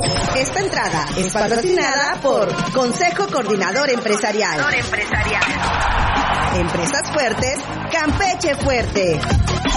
Esta entrada es patrocinada por Consejo Coordinador Empresarial. Empresas fuertes, Campeche fuerte.